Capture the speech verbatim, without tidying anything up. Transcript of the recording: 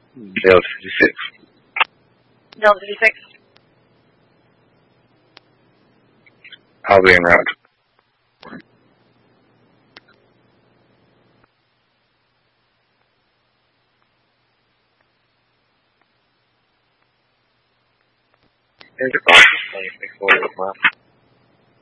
Delta fifty-six. Delta fifty-six. I'll be en route. Here's the call. twenty-six forty mile.